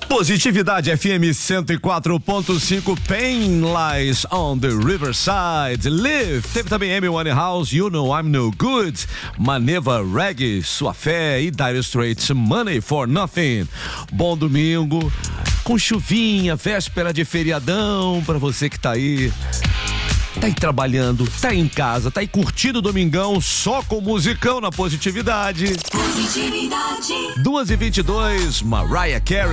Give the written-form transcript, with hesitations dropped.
Positividade FM 104.5, Pain Lies on the Riverside, Live. Teve também Amy Winehouse, You Know I'm No Good, Maneva Reggae, Sua Fé e Dire Straits, Money for Nothing. Bom domingo, com chuvinha, véspera de feriadão, pra você que tá aí trabalhando, tá aí em casa, tá aí curtindo o domingão só com musicão na Positividade. 2h22, Mariah Carey.